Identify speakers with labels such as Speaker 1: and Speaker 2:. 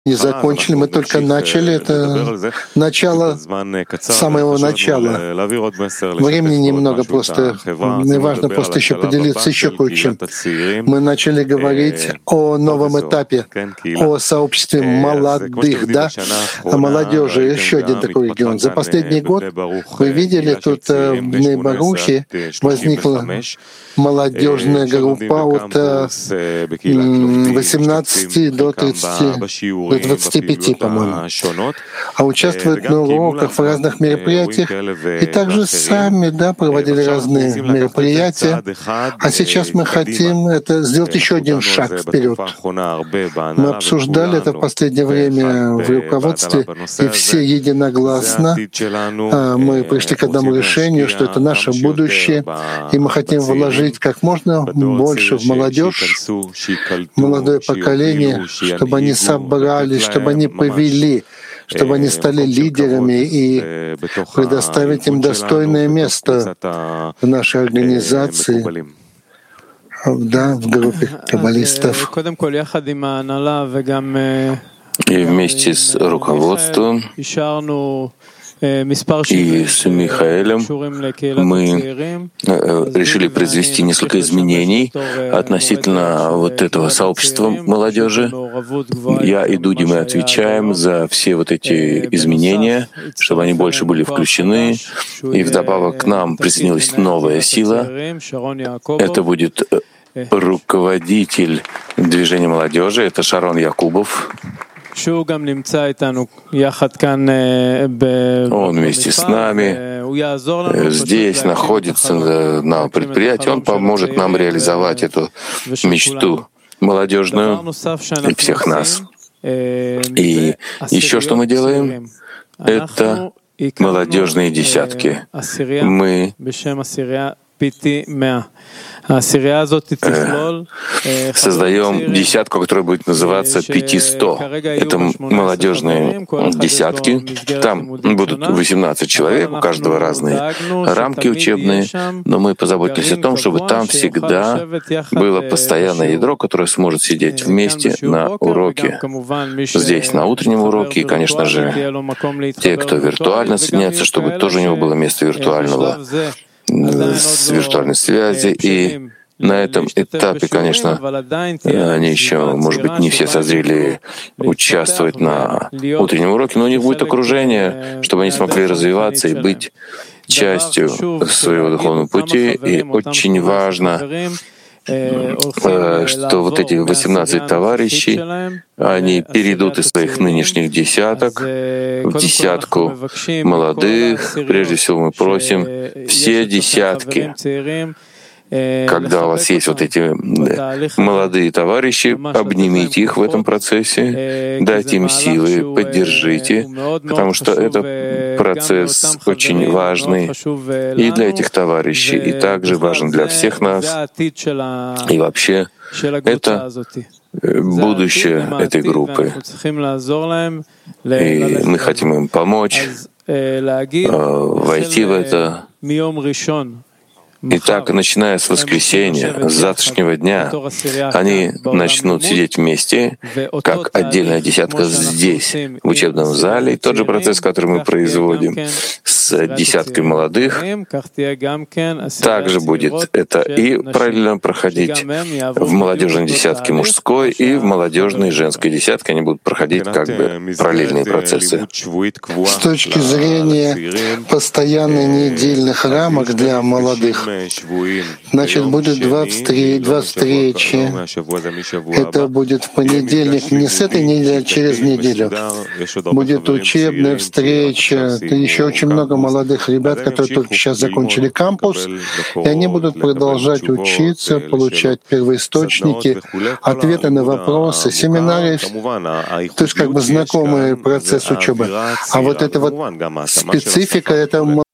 Speaker 1: не закончили, мы только начали, это начало самого начала. Времени немного просто, мне важно просто еще поделиться еще кое-чем. Мы начали говорить о новом этапе, о сообществе молодых, да, о молодежи, еще один такой регион. За последний год вы видели, тут в Бней-Барухе возникла молодежная группа от 18 до 25, по-моему. А участвуют на уроках, в разных мероприятиях. И также сами, да, проводили разные мероприятия. А сейчас мы хотим это сделать еще один шаг вперед. Мы обсуждали это в последнее время в руководстве, и все единогласно мы пришли к одному решению, что это наше будущее, и мы хотим вложить как можно больше в молодежь, молодое поколение, чтобы они собрались, чтобы они повели, чтобы они стали лидерами и предоставить им достойное место в нашей организации, да, в группе каббалистов.
Speaker 2: И вместе с руководством и с Михаэлем мы решили произвести несколько изменений относительно вот этого сообщества молодежи. Я и Дуди, мы отвечаем за все вот эти изменения, чтобы они больше были включены. И вдобавок к нам присоединилась новая сила. Это будет руководитель движения молодежи, это Шарон Якубов. Он вместе с нами здесь находится на предприятии. Он поможет нам реализовать эту мечту молодежную и всех нас. И еще что мы делаем? Это молодежные десятки. Мы создаем десятку, которая будет называться 500. Это молодежные десятки. Там будут 18 человек, у каждого разные рамки учебные, но мы позаботились о том, чтобы там всегда было постоянное ядро, которое сможет сидеть вместе на уроке. Здесь, на утреннем уроке, и, конечно же, те, кто виртуально соединяется, чтобы тоже у него было место виртуального, с виртуальной связи. И на этом этапе, конечно, они еще, может быть, не все созрели участвовать на утреннем уроке, но у них будет окружение, чтобы они смогли развиваться и быть частью своего духовного пути. И очень важно, что вот эти 18 товарищей, они перейдут из своих нынешних десяток в десятку молодых. Прежде всего мы просим все десятки, когда у вас есть вот эти молодые товарищи, обнимите их в этом процессе, дайте им силы, поддержите, потому что это процесс очень важный и для этих товарищей, и также важен для всех нас. И вообще это будущее этой группы. И мы хотим им помочь войти в это. Итак, начиная с воскресенья, с завтрашнего дня, они начнут сидеть вместе, как отдельная десятка здесь, в учебном зале. И тот же процесс, который мы производим с десяткой молодых, также будет это и параллельно проходить в молодежной десятке мужской и в молодежной женской десятке. Они будут проходить как бы параллельные процессы.
Speaker 1: С точки зрения постоянных недельных рамок для молодых, значит, будет 2 встречи. Это будет в понедельник, не с этой недели, а через неделю. Будет учебная встреча. Еще очень много молодых ребят, которые только сейчас закончили кампус, и они будут продолжать учиться, получать первоисточники, ответы на вопросы, семинары, то есть как бы знакомый процесс учебы. А вот эта вот специфика, это